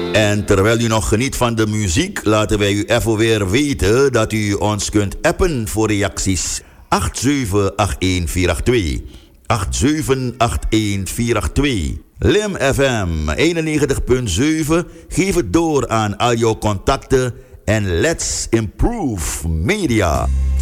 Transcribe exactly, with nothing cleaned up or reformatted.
En terwijl u nog geniet van de muziek, laten wij u even weer weten dat u ons kunt appen voor reacties. acht zeven acht een vier acht twee. acht zeven acht een vier acht twee. Lim F M eenennegentig komma zeven. Geef het door aan al jouw contacten en let's improve media.